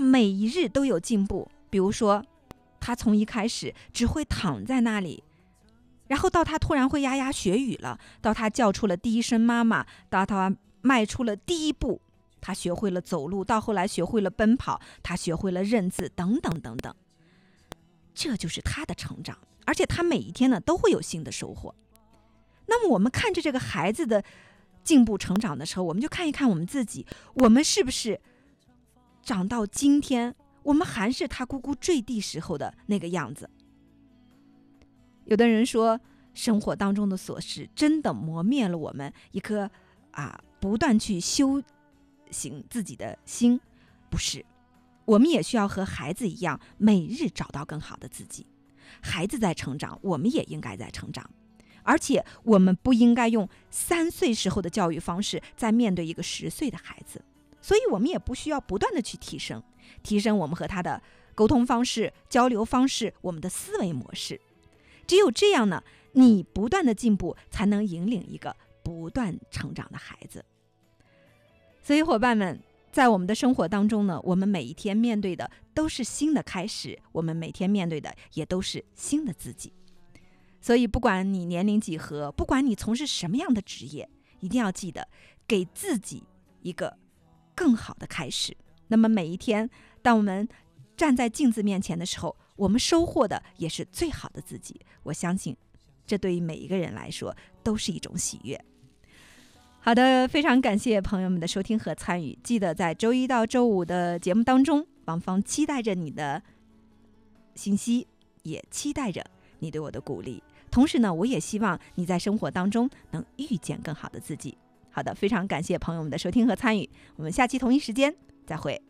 每一日都有进步。比如说，他从一开始只会躺在那里，然后到他突然会牙牙学语了，到他叫出了第一声妈妈，到他迈出了第一步，他学会了走路，到后来学会了奔跑，他学会了认字，等等等等。这就是他的成长，而且他每一天呢都会有新的收获。那么我们看着这个孩子的进步成长的时候，我们就看一看我们自己，我们是不是长到今天，我们还是他咕咕坠地时候的那个样子。有的人说，生活当中的琐事真的磨灭了我们一颗不断去修行自己的心。不是，我们也需要和孩子一样，每日找到更好的自己。孩子在成长，我们也应该在成长，而且我们不应该用3岁时候的教育方式在面对一个10岁的孩子。所以我们也不需要不断的去提升我们和他的沟通方式、交流方式、我们的思维模式。只有这样呢，你不断的进步，才能引领一个不断成长的孩子。所以伙伴们，在我们的生活当中呢，我们每一天面对的都是新的开始，我们每天面对的也都是新的自己。所以不管你年龄几何，不管你从事什么样的职业，一定要记得给自己一个更好的开始。那么每一天，当我们站在镜子面前的时候，我们收获的也是最好的自己。我相信这对于每一个人来说都是一种喜悦。好的，非常感谢朋友们的收听和参与。记得在周一到周五的节目当中，王芳期待着你的信息，也期待着你对我的鼓励。同时呢，我也希望你在生活当中能遇见更好的自己。好的，非常感谢朋友们的收听和参与，我们下期同一时间再会。